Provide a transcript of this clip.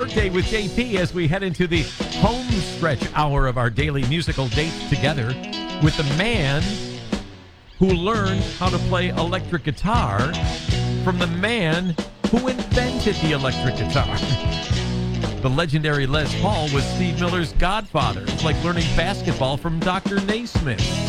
Workday with JP as we head into the home stretch hour of our daily musical dates together with the man who learned how to play electric guitar from the man who invented the electric guitar. The legendary Les Paul was Steve Miller's godfather. It's like learning basketball from Dr. Naismith.